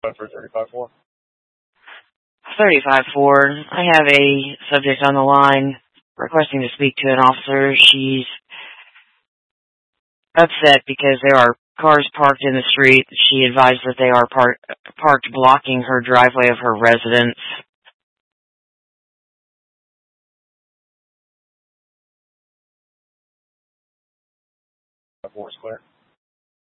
For 35-4. 35-4. I have a subject on the line requesting to speak to an officer. She's upset because there are cars parked in the street. She advised that they are parked blocking her driveway of her residence. Four is clear.